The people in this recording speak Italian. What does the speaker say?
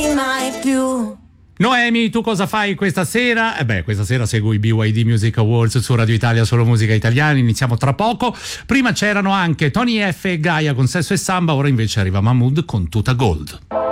mai più. Noemi, tu cosa fai questa sera? Questa sera seguo i BYD Music Awards su Radio Italia, solo musica italiana. Iniziamo tra poco. Prima c'erano anche Tony F e Gaia con Sesso e Samba, ora invece arriva Mahmood con Tuta Gold.